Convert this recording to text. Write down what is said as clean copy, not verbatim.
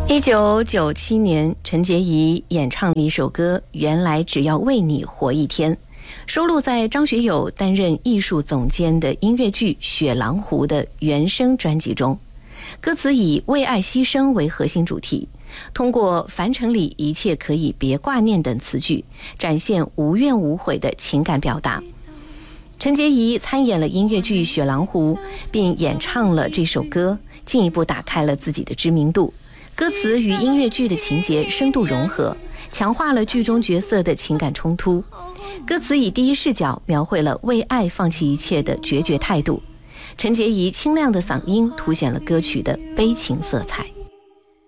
1997年，陈洁仪演唱了一首歌《原来只要为你活一天》，收录在张学友担任艺术总监的音乐剧《雪狼湖》的原声专辑中。歌词以为爱牺牲为核心主题，通过凡尘里一切可以别挂念等词句，展现无怨无悔的情感表达。陈洁仪参演了音乐剧《雪狼湖》，并演唱了这首歌，进一步打开了自己的知名度。歌词与音乐剧的情节深度融合，强化了剧中角色的情感冲突。歌词以第一视角描绘了为爱放弃一切的决绝态度。陈洁仪清亮的嗓音凸显了歌曲的悲情色彩。